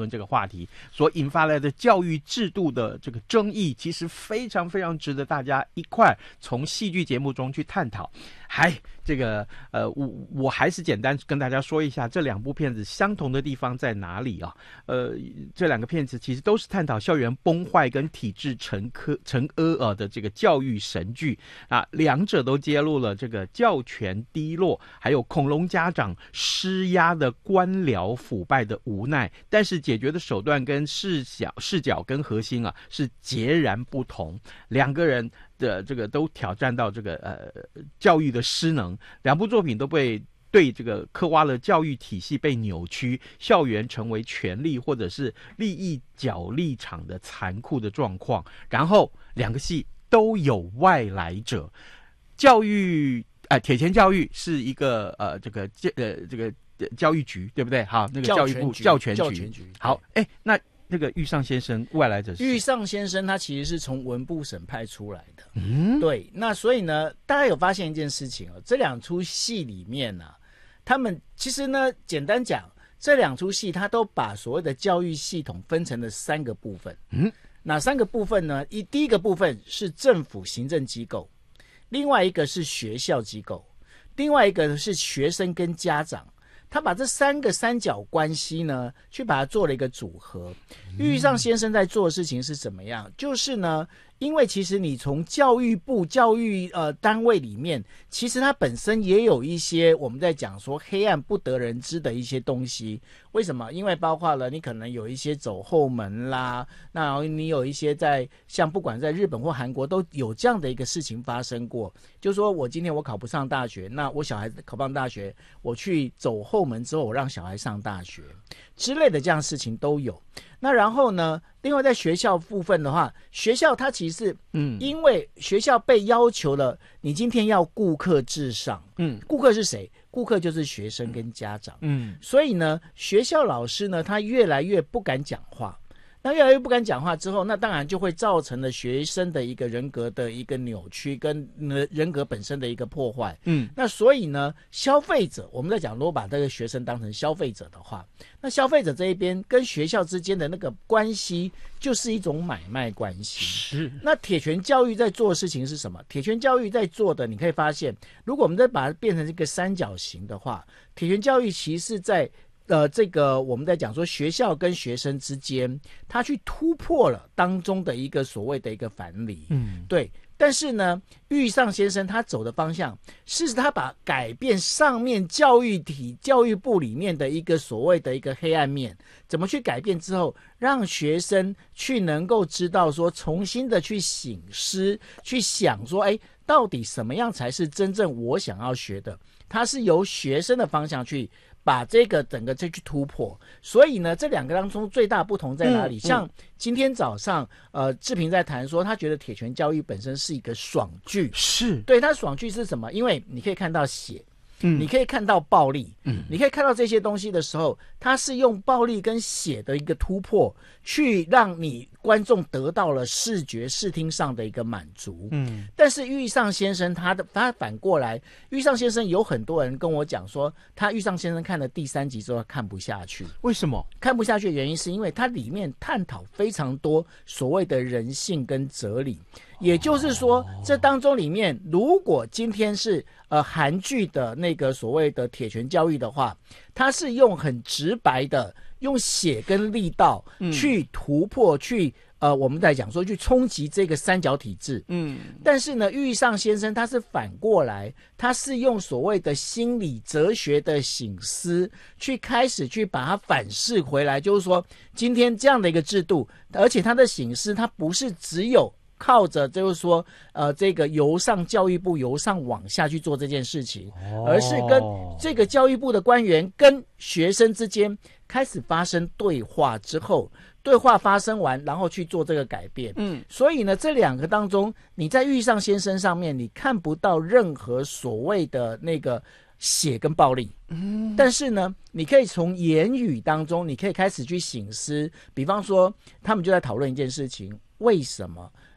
论这个话题，所引发来的教育制度的这个争议，其实非常非常值得大家一块从戏剧节目中去探讨。这个我还是简单跟大家说一下这两部片子相同的地方在哪里啊？这两个片子其实都是探讨校园崩坏跟体制沉疴的这个教育神剧啊，两者都揭露了这个教权低落，还有恐龙家长施压的官僚腐败的无奈，但是解决的手段跟视角跟核心啊是截然不同，两个人的这个都挑战到这个教育的失能，两部作品都对这个刻画了教育体系被扭曲，校园成为权力或者是利益角力场的残酷的状况。然后两个戏都有外来者，教育铁拳教育是一个这个教育局，对不对？好，那个教育部教权局。好，那这个玉上先生外来者是玉上先生，他其实是从文部省派出来的。对，那所以呢，大家有发现一件事情这两出戏里面呢，他们其实呢，简单讲，这两出戏他都把所谓的教育系统分成了3个部分。哪3个部分呢？第一个部分是政府行政机构，另外一个是学校机构，另外一个是学生跟家长。他把这3个三角关系呢，去把它做了一个组合。玉上先生在做的事情是怎么样？就是呢，因为其实你从教育部教育单位里面，其实它本身也有一些我们在讲说黑暗不得人知的一些东西。为什么？因为包括了你可能有一些走后门啦，那你有一些像不管在日本或韩国都有这样的一个事情发生过，就是说我今天我考不上大学，那我小孩子考不上大学，我去走后门之后，我让小孩上大学之类的这样的事情都有。那然后呢，另外在学校部分的话，学校它其实是因为学校被要求了，你今天要顾客至上。顾客是谁？顾客就是学生跟家长。所以呢，学校老师呢，他越来越不敢讲话。那越来越不敢讲话之后，那当然就会造成了学生的一个人格的一个扭曲，跟人格本身的一个破坏。那所以呢，消费者，我们在讲，如果把这个学生当成消费者的话，那消费者这一边跟学校之间的那个关系，就是一种买卖关系。是。那铁拳教育在做的事情是什么？铁拳教育在做的，你可以发现，如果我们再把它变成这个三角形的话，铁拳教育其实是在这个我们在讲说学校跟学生之间，他去突破了当中的一个所谓的一个藩篱。对。但是呢，玉上先生他走的方向是他把改变上面教育部里面的一个所谓的一个黑暗面，怎么去改变之后，让学生去能够知道说，重新的去省思，去想说，到底什么样才是真正我想要学的？他是由学生的方向去把这个整个去突破。所以呢，这两个当中最大不同在哪里？像今天早上志平在谈说，他觉得铁拳教育本身是一个爽剧。是。对，他爽剧是什么？因为你可以看到血，你可以看到暴力，你可以看到这些东西的时候，它是用暴力跟血的一个突破，去让你观众得到了视觉视听上的一个满足。但是玉上先生他反过来，玉上先生有很多人跟我讲说，他玉上先生看了第3集之后看不下去。为什么看不下去的原因是因为它里面探讨非常多所谓的人性跟哲理。也就是说，这当中里面，如果今天是韩剧的那个所谓的铁拳教育的话，它是用很直白的用血跟力道去突破，去我们在讲说去冲击这个三角体制。但是呢，玉上先生他是反过来，他是用所谓的心理哲学的省思，去开始去把它反噬回来，就是说今天这样的一个制度，而且他的省思，他不是只有靠着就是说这个由上教育部由上往下去做这件事情，而是跟这个教育部的官员跟学生之间开始发生对话之后，对话发生完，然后去做这个改变。所以呢，这两个当中，你在玉上先生上面你看不到任何所谓的那个血跟暴力。但是呢，你可以从言语当中，你可以开始去省思。比方说，他们就在讨论一件事情，为什么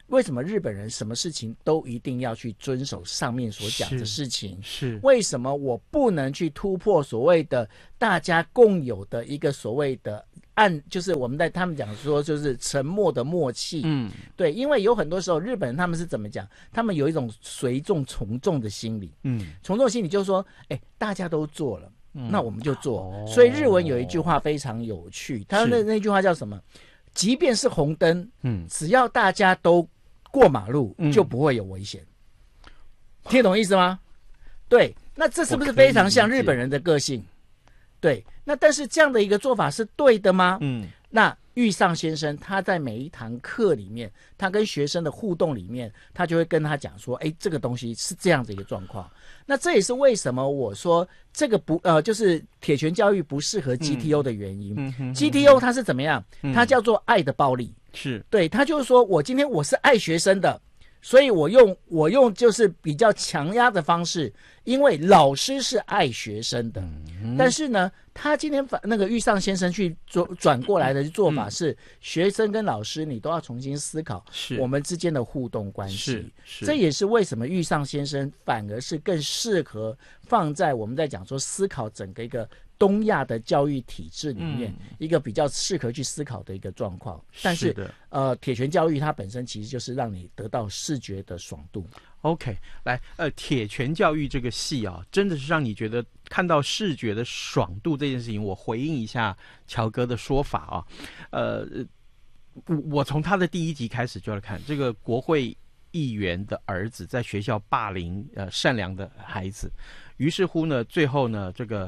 为什么日本人什么事情都一定要去遵守上面所讲的事情？ 是为什么我不能去突破所谓的大家共有的一个所谓的就是他们讲说就是沉默的默契。对，因为有很多时候日本人他们是怎么讲？他们有一种随众从众的心理。从众心理就是说，大家都做了，那我们就做。所以日文有一句话非常有趣，他的那句话叫什么？即便是红灯，只要大家都过马路，就不会有危险。听懂意思吗？对，那这是不是非常像日本人的个性？对，那但是这样的一个做法是对的吗？那玉上先生他在每一堂课里面，他跟学生的互动里面，他就会跟他讲说，这个东西是这样的一个状况。那这也是为什么我说这个就是铁拳教育不适合 GTO 的原因。GTO 它是怎么样？它叫做爱的暴力。 是对， 他就是说我今天我是爱学生的，所以我用就是比较强压的方式，因为老师是爱学生的。但是呢，他今天那个玉上先生去转过来的做法是，学生跟老师你都要重新思考我们之间的互动关系。这也是为什么玉上先生反而是更适合放在我们在讲说思考整个一个东亚的教育体制里面，一个比较适合去思考的一个状况。但是铁拳教育它本身其实就是让你得到视觉的爽度。 OK， 来，铁拳教育这个戏啊，真的是让你觉得看到视觉的爽度这件事情。我回应一下乔哥的说法啊，我从他的第一集开始就要看这个国会议员的儿子在学校霸凌善良的孩子，于是乎呢，最后呢，这个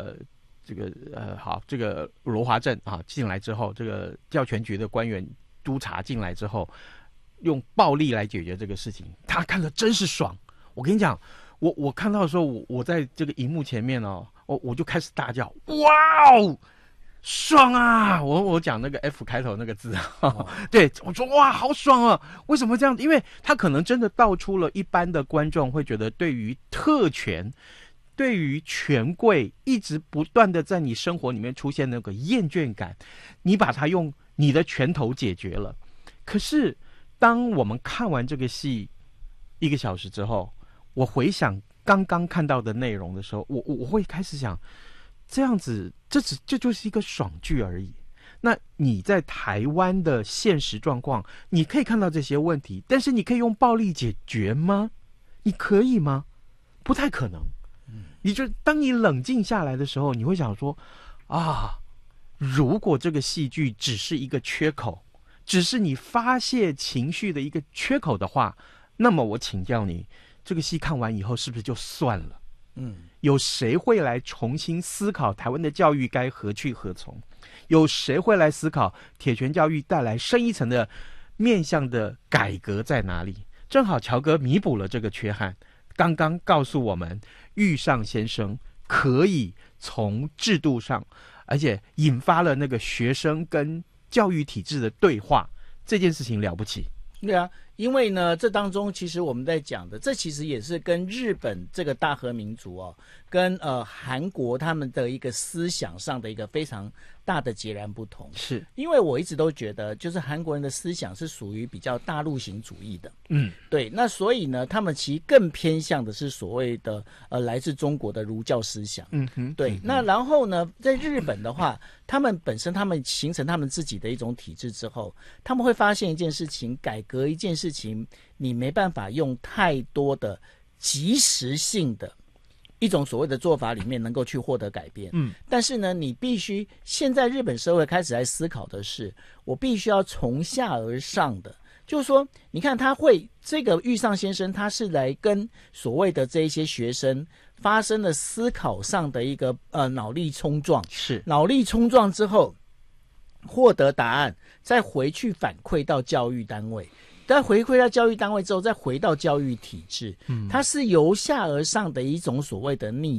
罗华镇啊进来之后，这个教拳局的官员督察进来之后，用暴力来解决这个事情，他看了真是爽。我跟你讲，我看到的时候，我在这个荧幕前面我就开始大叫，哇哦，爽啊！我讲那个 F 开头那个字对，我说哇，好爽啊！为什么这样？因为他可能真的道出了一般的观众会觉得对于特权，对于权贵一直不断的在你生活里面出现那个厌倦感，你把它用你的拳头解决了。可是当我们看完这个戏1个小时之后，我回想刚刚看到的内容的时候，我会开始想，这样子这就是一个爽剧而已。那你在台湾的现实状况，你可以看到这些问题，但是你可以用暴力解决吗？你可以吗？不太可能。你就当你冷静下来的时候，你会想说啊，如果这个戏剧只是一个缺口，只是你发泄情绪的一个缺口的话，那么我请教你，这个戏看完以后是不是就算了？有谁会来重新思考台湾的教育该何去何从？有谁会来思考铁拳教育带来深一层的面向的改革在哪里？正好乔哥弥补了这个缺憾，刚刚告诉我们玉上先生可以从制度上，而且引发了那个学生跟教育体制的对话，这件事情了不起。 对啊，因为呢，这当中其实我们在讲的，这其实也是跟日本这个大和民族跟韩国他们的一个思想上的一个非常大的截然不同。 是因为我一直都觉得，就是韩国人的思想是属于比较大陆型主义的。对，那所以呢，他们其实更偏向的是所谓的来自中国的儒教思想。对，那然后呢，在日本的话，他们本身他们形成他们自己的一种体制之后，他们会发现一件事情，改革一件事情，你没办法用太多的即时性的一种所谓的做法里面能够去获得改变。但是呢，你必须现在日本社会开始来思考的是，我必须要从下而上的，就是说，你看他会这个玉上先生，他是来跟所谓的这一些学生发生了思考上的一个脑力冲撞， 是脑力冲撞之后获得答案，再回去反馈到教育单位。但回馈到教育单位之后，再回到教育体制，它是由下而上的一种所谓的逆转。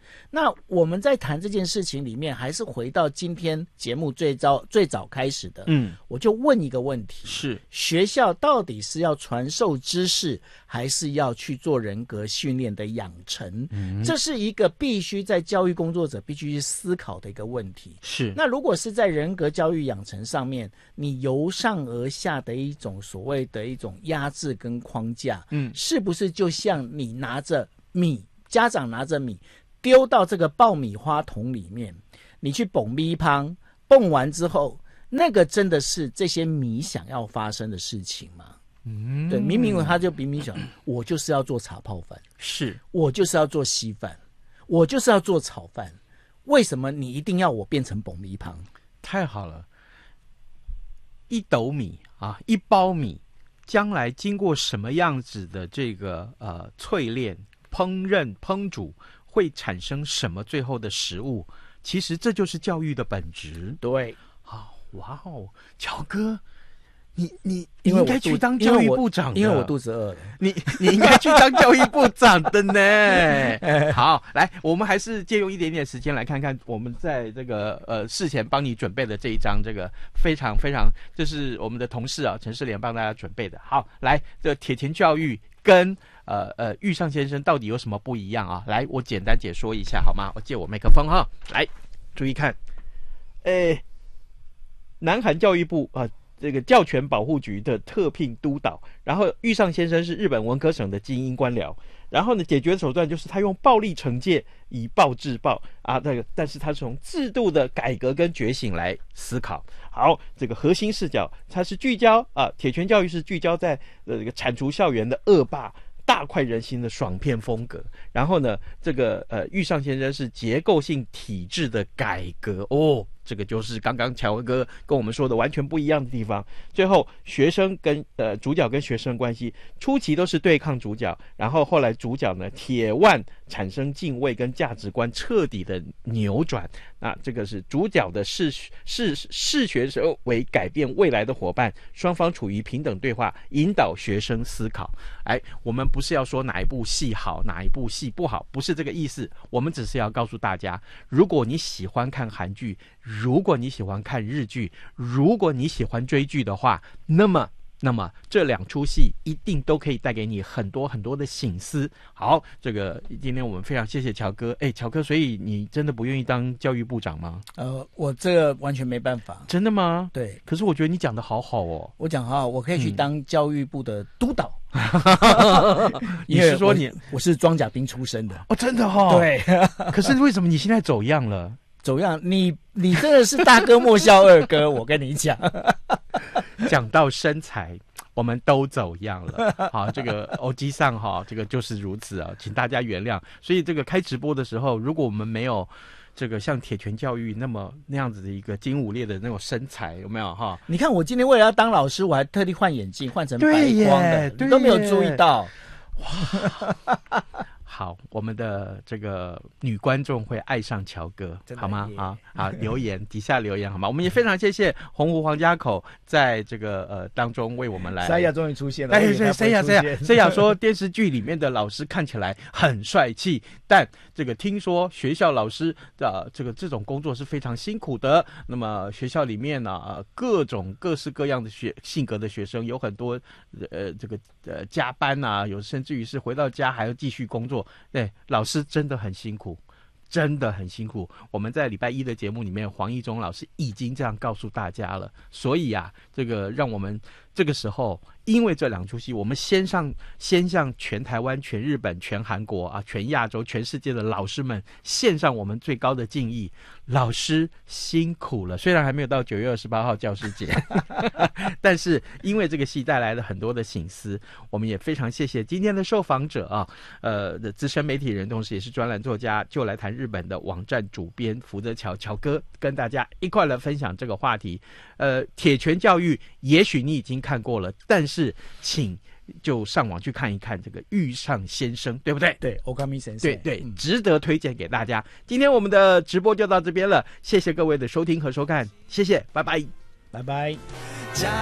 那我们在谈这件事情里面，还是回到今天节目最早开始的，我就问一个问题： 是学校到底是要传授知识，还是要去做人格训练的养成？这是一个必须在教育工作者必须去思考的一个问题。 是。 那如果是在人格教育养成上面，你由上而下的一种所谓的一种压制跟框架，是不是就像你拿着米，家长拿着米丢到这个爆米花桶里面，你去蹦米汤，蹦完之后，那个真的是这些米想要发生的事情吗？对，明明他就明明想，我就是要做茶泡饭， 是我就是要做稀饭，我就是要做炒饭，为什么你一定要我变成蹦米汤？ 太好了，一斗米啊，一包米，将来经过什么样子的这个淬炼、烹饪、烹煮，会产生什么最后的食物？其实这就是教育的本质。 对， 哇哦，乔哥，你应该去当教育部长的， 因为我肚子饿了。 你应该去当教育部长的呢。好，来，我们还是借用一点点时间来看看我们在这个事前帮你准备的这一张，这个非常非常，这是我们的同事啊陈世莲帮大家准备的。好，来，这铁拳教育跟玉上先生到底有什么不一样啊？来，我简单解说一下好吗？我借我麦克风哈，来，注意看，南韩教育部这个教权保护局的特聘督导，然后玉上先生是日本文科省的精英官僚，然后呢，解决手段就是他用暴力惩戒，以暴制暴啊，但是他是从制度的改革跟觉醒来思考。好，这个核心视角，它是聚焦铁拳教育是聚焦在这个铲除校园的恶霸。大快人心的爽片风格，然后呢，这个玉上先生是结构性体制的改革哦，这个就是刚刚乔哥跟我们说的完全不一样的地方。最后，学生跟主角跟学生的关系，初期都是对抗主角，然后后来主角呢铁腕产生敬畏跟价值观彻底的扭转。那这个是主角的视学生为改变未来的伙伴，双方处于平等对话，引导学生思考。我们不是要说哪一部戏好，哪一部戏不好，不是这个意思。我们只是要告诉大家，如果你喜欢看韩剧，如果你喜欢看日剧，如果你喜欢追剧的话，那么这两出戏一定都可以带给你很多很多的省思。好，这个今天我们非常谢谢乔哥。乔哥，所以你真的不愿意当教育部长吗？ 我这个完全没办法。 真的吗？ 对。 可是我觉得你讲得好好哦。 我讲好好，我可以去当教育部的督导。 你是说我是装甲兵出身的？ 哦，真的哦。 对。 可是为什么你现在走样了？ 走样？你真的是大哥莫笑二哥，我跟你讲。 讲到身材，我们都走样了。好，这个欧基上这个就是如此啊，请大家原谅。所以这个开直播的时候，如果我们没有这个像铁拳教育那样子的一个精武烈的那种身材，有没有哈？ 你看我今天为了要当老师，我还特地换眼镜，换成白光的，你都没有注意到。 哇！好，我们的这个女观众会爱上乔哥，好吗？好，留言底下留言好吗？我们也非常谢谢洪湖黄家口在这个当中为我们来。 塞亚终于出现了。 塞亚说电视剧里面的老师看起来很帅气，但这个听说学校老师的这种工作是非常辛苦的。那么学校里面呢，各种各式各样的性格的学生有很多，加班啊，有甚至于是回到家还要继续工作。对，老师真的很辛苦，真的很辛苦。我们在礼拜一的节目里面，黄义中老师已经这样告诉大家了。所以这个让我们这个时候，因为这两出戏，我们先向全台湾、全日本、全韩国全亚洲、全世界的老师们献上我们最高的敬意。老师辛苦了，虽然还没有到9月28号教师节，但是因为这个戏带来了很多的省思，我们也非常谢谢今天的受访者的资深媒体人，同时也是专栏作家，就来谈日本的网站主编福泽乔哥，跟大家一块来分享这个话题。铁拳教育，也许你已经看过了，但是请就上网去看一看这个玉上先生，对不对？ 对，欧卡米先生， 对，值得推荐给大家。今天我们的直播就到这边了，谢谢各位的收听和收看，谢谢，拜拜， 拜拜。